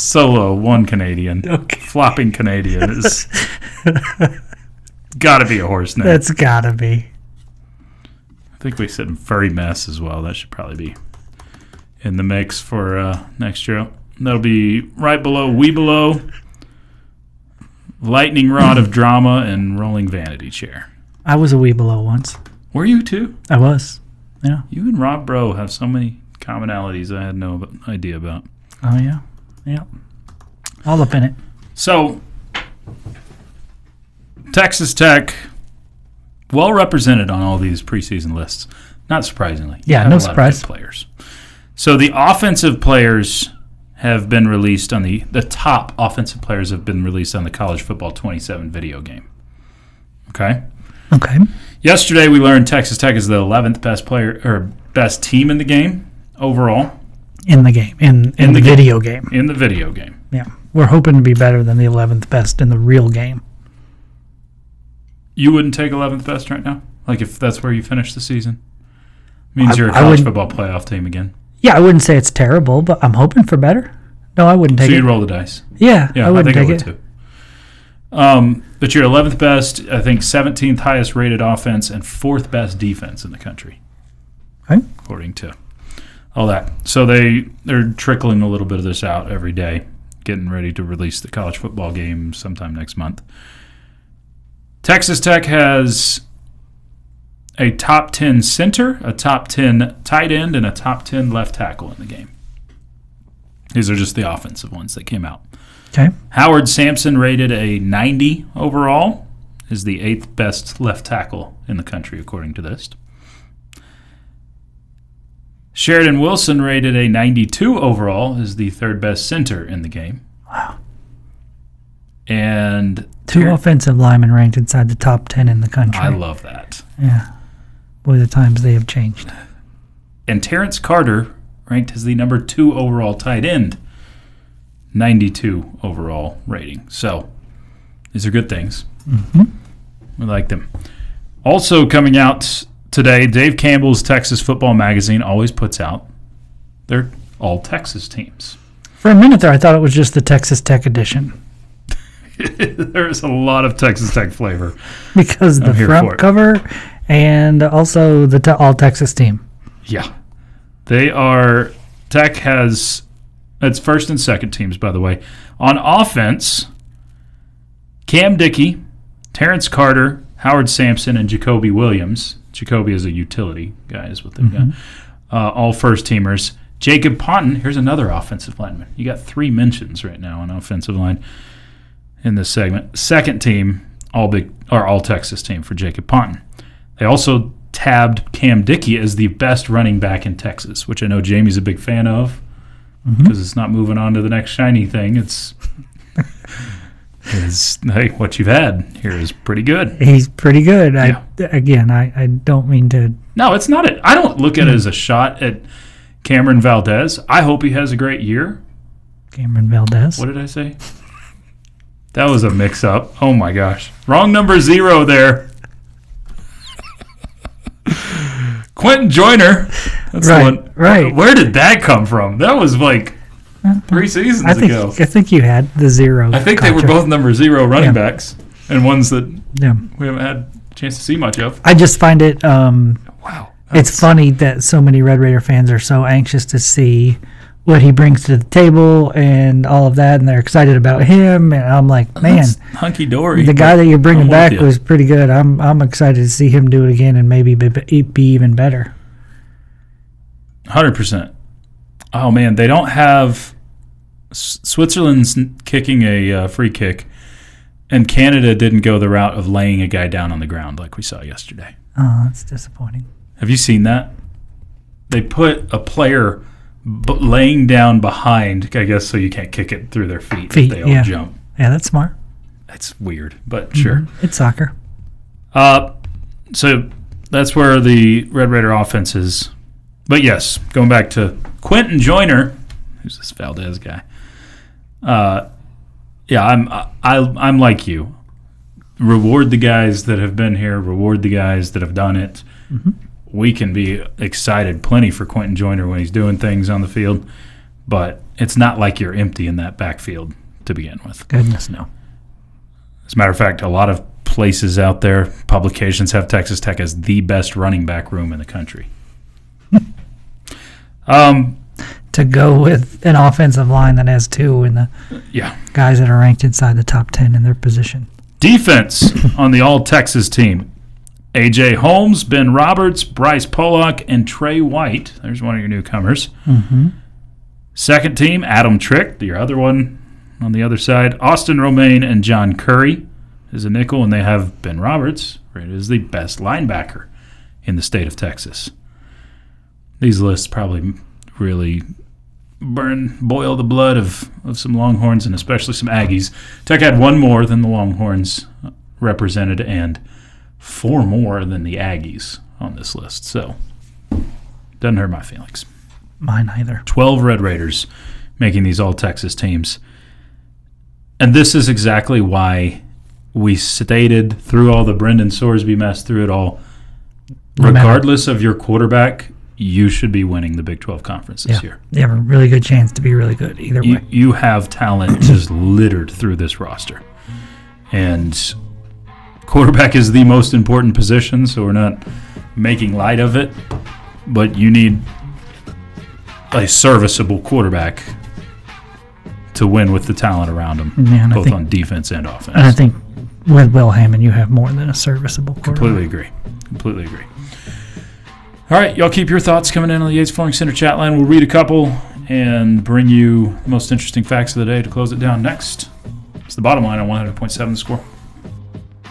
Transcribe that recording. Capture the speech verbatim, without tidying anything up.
Solo, one Canadian. Okay. Flopping Canadian is got to be a horse name. That's got to be. I think we said Furry Mess as well. That should probably be in the mix for uh, next year. That'll be right below, wee below, Lightning Rod of Drama and Rolling Vanity Chair. I was a wee below once. Were you too? I was. Yeah. You and Rob Bro have so many commonalities I had no idea about. Oh, yeah. Yeah. All up in it. So, Texas Tech, well represented on all these preseason lists. Not surprisingly. Yeah, Have no a lot of surprise. good players. So the offensive players have been released on the the top offensive players have been released on the College Football twenty-seven video game. Okay. Okay. Yesterday we learned Texas Tech is the eleventh best player or best team in the game overall. In the game. In, in, In the, the game. video game. In the video game. Yeah. We're hoping to be better than the eleventh best in the real game. You wouldn't take eleventh best right now? Like if that's where you finish the season? Means I- you're a I college would- football playoff team again. Yeah, I wouldn't say it's terrible, but I'm hoping for better. No, I wouldn't take So it. you'd roll the dice. Yeah, Yeah, I I, wouldn't think I take would it. too. Um, but you're eleventh best, I think seventeenth highest rated offense, and fourth best defense in the country, Okay. according to all that. So they they're trickling a little bit of this out every day, getting ready to release the college football game sometime next month. Texas Tech has a top ten center, a top ten tight end, and a top ten left tackle in the game. These are just the offensive ones that came out. Okay. Howard Sampson rated a ninety overall, is the eighth best left tackle in the country, according to this. Sheridan Wilson rated a ninety-two overall, is the third best center in the game. Wow. And Two Ter- offensive linemen ranked inside the top ten in the country. I love that. Yeah. Boy, the times they have changed. And Terrence Carter ranked as the number two overall tight end, ninety-two overall rating. So these are good things. Mm-hmm. We like them. Also coming out today, Dave Campbell's Texas Football Magazine always puts out their all Texas teams. For a minute there, I thought it was just the Texas Tech edition There's a lot of Texas Tech flavor. because the I'm here for front it. cover and also the te- all Texas team. Yeah. They are, Tech has, it's first and second teams, by the way. On offense, Cam Dickey, Terrence Carter, Howard Sampson, and Jacoby Williams. Jacoby is a utility guy, is what they've got. Uh, all first teamers. Jacob Ponton, here's another offensive lineman. You got three mentions right now on offensive line in this segment. Second team, all big or all Texas team for Jacob Ponton. They also tabbed Cam Dickey as the best running back in Texas, which I know Jamie's a big fan of because it's not moving on to the next shiny thing. It's, it's hey, what you've had here is pretty good. He's pretty good. Yeah. I, again, I, I don't mean to. No, it's not. A, I don't look at it as a shot at Cameron Valdez. I hope he has a great year. Cameron Valdez. What did I say? That was a mix-up. Oh, my gosh. Wrong number zero there. Quentin Joyner. That's Right, the one. right. Where did that come from? That was like three seasons I think ago. I think you had the zero. I think they were contract. both number zero running Yeah. backs and ones that Yeah. we haven't had a chance to see much of. I just find it. Um, Wow. it's funny that so many Red Raider fans are so anxious to see what he brings to the table and all of that, and they're excited about him. And I'm like, man, Hunky-dory. the guy that you're bringing I'm with back ya. was pretty good. I'm I'm excited to see him do it again and maybe be, be even better. one hundred percent. Oh, man, they don't have S- Switzerland's n- kicking a uh, free kick, and Canada didn't go the route of laying a guy down on the ground like we saw yesterday. Oh, that's disappointing. Have you seen that? They put a player b- laying down behind, I guess, so you can't kick it through their feet. Feet, They all yeah. jump. Yeah, that's smart. It's weird, but sure. It's soccer. Uh, so that's where the Red Raider offense is. But yes, going back to Quentin Joyner, who's this Valdez guy. Uh, yeah, I'm I, I'm like you. Reward the guys that have been here. Reward the guys that have done it. Mm-hmm. We can be excited plenty for Quentin Joyner when he's doing things on the field. but it's not like you're empty in that backfield to begin with. Goodness, no. As a matter of fact, a lot of places out there, publications have Texas Tech as the best running back room in the country. um, to go with an offensive line that has two and the yeah. guys that are ranked inside the top ten in their position. Defense on the All-Texas team. A J. Holmes, Ben Roberts, Bryce Pollock, and Trey White. There's one of your newcomers. Mm-hmm. Second team, Adam Trick, your other one on the other side. Austin Romaine and John Curry is a nickel, and they have Ben Roberts, rated as the best linebacker in the state of Texas. These lists probably really burn, boil the blood of, of some Longhorns and especially some Aggies. Tech had one more than the Longhorns represented and four more than the Aggies on this list. So, doesn't hurt my feelings. Mine either. twelve Red Raiders making these All-Texas teams. And this is exactly why we stated through all the Brendan Sorsby mess, through it all, No regardless matter. of your quarterback, you should be winning the Big twelve Conference this yeah. year. You have a really good chance to be really good either You, way. you have talent just littered through this roster. And quarterback is the most important position, so we're not making light of it. But you need a serviceable quarterback to win with the talent around him, Yeah, and I both think- on defense and offense. And I think with Will Hammond, you have more than a serviceable quarterback. Completely agree. Completely agree. All right, y'all keep your thoughts coming in on the Yates Flooring Center chat line. We'll read a couple and bring you the most interesting facts of the day to close it down next. It's the bottom line on one hundred point seven The Score.